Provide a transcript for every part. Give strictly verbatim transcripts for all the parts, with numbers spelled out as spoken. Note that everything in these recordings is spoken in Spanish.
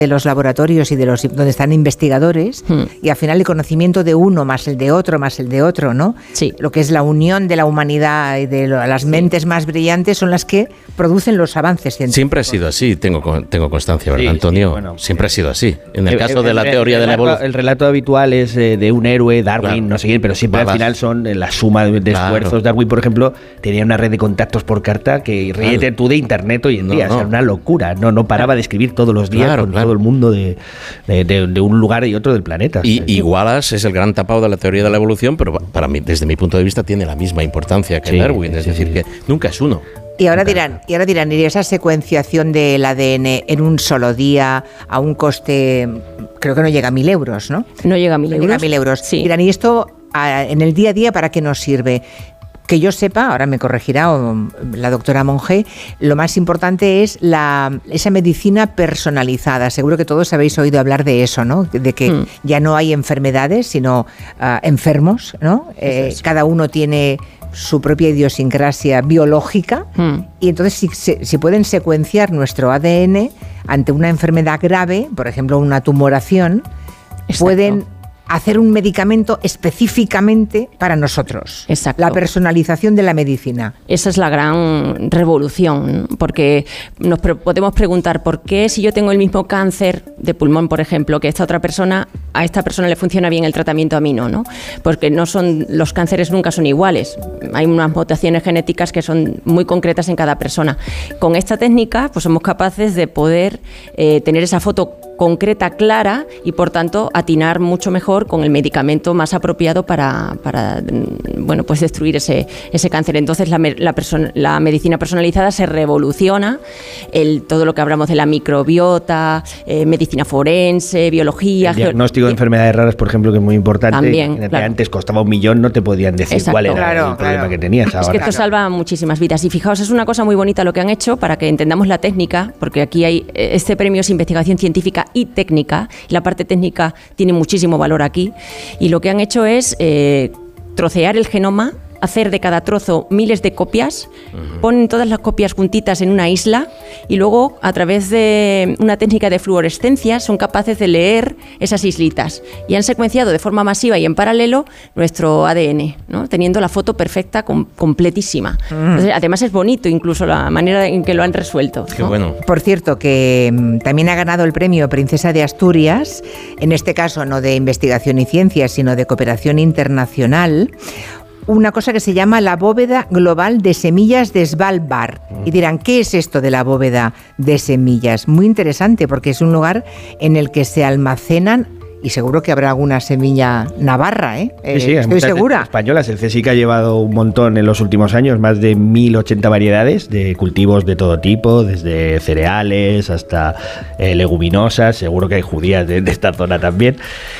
de los laboratorios y de los donde están investigadores, hmm. y al final el conocimiento de uno más el de otro más el de otro, ¿no? Sí. Lo que es la unión de la humanidad y de lo, las mentes sí. más brillantes son las que producen los avances científicos. Siempre ha sido así, tengo, tengo constancia, ¿verdad, sí, Antonio? Sí, bueno, siempre ha sido así. En el, el caso el, de la el, teoría el, de la evolución. El relato habitual es eh, de un héroe, Darwin, claro. no sé quién, pero siempre Babas. Al final son eh, la suma de, de claro. esfuerzos. Darwin, por ejemplo, tenía una red de contactos por carta que ríete claro. tú de internet hoy en no, día, no. o sea, una locura. No, no paraba de escribir todos los días claro, con claro. todo el mundo de, de, de, de un lugar y otro del planeta. Y, y Wallace es el gran tapado de la teoría de la evolución, pero para mí, desde mi punto de vista, tiene la misma importancia que sí, Darwin, es sí, decir, sí. que nunca es uno. Y ahora dirán, y ahora dirán, ¿y esa secuenciación del A D N en un solo día a un coste, creo que no llega a mil euros, ¿no? No llega a mil no euros. Llega a mil euros. Sí. Dirán, ¿y esto a, en el día a día para qué nos sirve? Que yo sepa, ahora me corregirá o, la doctora Monge, lo más importante es la, esa medicina personalizada. Seguro que todos habéis oído hablar de eso, ¿no? De que mm. ya no hay enfermedades, sino uh, enfermos, ¿no? Eh, es cada uno tiene su propia idiosincrasia biológica mm. y entonces si, si pueden secuenciar nuestro A D N ante una enfermedad grave, por ejemplo una tumoración, Exacto. pueden hacer un medicamento específicamente para nosotros. Exacto. La personalización de la medicina. Esa es la gran revolución, porque nos pre- podemos preguntar por qué si yo tengo el mismo cáncer de pulmón, por ejemplo, que esta otra persona, a esta persona le funciona bien el tratamiento, a mí no, ¿no? Porque no son, los cánceres nunca son iguales. Hay unas mutaciones genéticas que son muy concretas en cada persona. Con esta técnica, pues somos capaces de poder eh, tener esa foto concreta, clara, y por tanto atinar mucho mejor con el medicamento más apropiado para, para bueno, pues destruir ese, ese cáncer. Entonces la, la, person- la medicina personalizada se revoluciona, el, todo lo que hablamos de la microbiota, eh, medicina forense, biología... El diagnóstico ge- de enfermedades raras, por ejemplo, que es muy importante. También, claro. Antes costaba un millón, no te podían decir Exacto. cuál era claro, el problema claro. que tenías. Ahora. Es que esto salva muchísimas vidas. Y fijaos, es una cosa muy bonita lo que han hecho para que entendamos la técnica, porque aquí hay este premio es investigación científica y técnica, y la parte técnica tiene muchísimo valor aquí, y lo que han hecho es eh, trocear el genoma, hacer de cada trozo miles de copias, uh-huh. ponen todas las copias juntitas en una isla y luego a través de una técnica de fluorescencia son capaces de leer esas islitas y han secuenciado de forma masiva y en paralelo nuestro A D N, ¿no? Teniendo la foto perfecta, com- completísima. Uh-huh. Entonces, además es bonito incluso la manera en que lo han resuelto, ¿no? Qué bueno. Por cierto, que mm, también ha ganado el premio Princesa de Asturias, en este caso no de investigación y ciencia, sino de cooperación internacional, una cosa que se llama la bóveda global de semillas de Svalbard. Y dirán, ¿qué es esto de la bóveda de semillas? Muy interesante, porque es un lugar en el que se almacenan, y seguro que habrá alguna semilla navarra, ¿eh? Sí, sí, eh estoy segura. Españolas. El CSIC ha llevado un montón en los últimos años, más de mil ochenta variedades de cultivos de todo tipo, desde cereales hasta eh, leguminosas. Seguro que hay judías de, de esta zona también.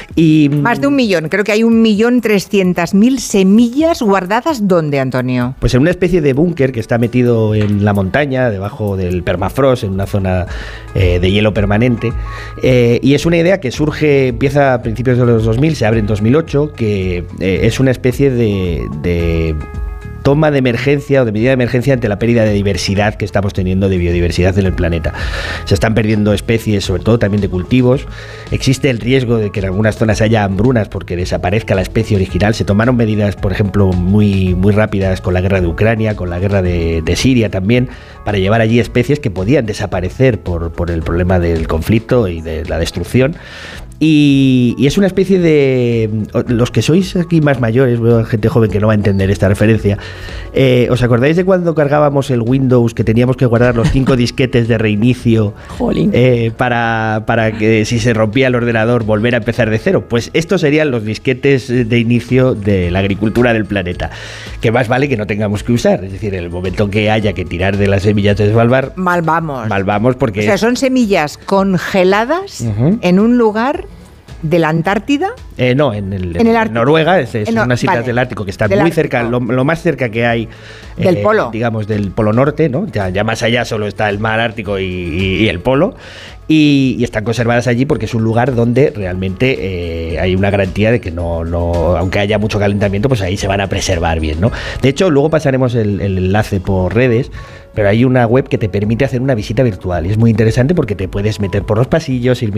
Y más de un millón, creo que hay un millón trescientas mil semillas guardadas. ¿Dónde, Antonio? Pues en una especie de búnker que está metido en la montaña, debajo del permafrost, en una zona eh, de hielo permanente. Eh, y es una idea que surge, empieza a principios de los dos mil, se abre en dos mil ocho, que eh, es una especie de, de toma de emergencia o de medida de emergencia ante la pérdida de diversidad que estamos teniendo, de biodiversidad en el planeta. Se están perdiendo especies, sobre todo también de cultivos. Existe el riesgo de que en algunas zonas haya hambrunas porque desaparezca la especie original. Se tomaron medidas, por ejemplo, muy, muy rápidas con la guerra de Ucrania, con la guerra de, de Siria también, para llevar allí especies que podían desaparecer por, por el problema del conflicto y de la destrucción. Y, y es una especie de... Los que sois aquí más mayores, veo gente joven que no va a entender esta referencia. Eh, ¿Os acordáis de cuando cargábamos el Windows, que teníamos que guardar los cinco disquetes de reinicio eh, para, para que si se rompía el ordenador volver a empezar de cero? Pues estos serían los disquetes de inicio de la agricultura del planeta, que más vale que no tengamos que usar. Es decir, en el momento que haya que tirar de las semillas de Svalbard, mal vamos. Mal vamos porque... O sea, son semillas congeladas uh-huh. en un lugar... ¿De la Antártida? Eh, no, en, el, en, el en Noruega, es, es no, unas islas vale, del Ártico que están del muy Ártico. cerca, lo, lo más cerca que hay del eh, polo, digamos del polo norte, ¿no? Ya, ya más allá solo está el mar Ártico y, y, y el polo, y, y están conservadas allí porque es un lugar donde realmente eh, hay una garantía de que no, no, aunque haya mucho calentamiento, pues ahí se van a preservar bien, ¿no? De hecho, luego pasaremos el, el enlace por redes. Pero hay una web que te permite hacer una visita virtual y es muy interesante porque te puedes meter por los pasillos, ir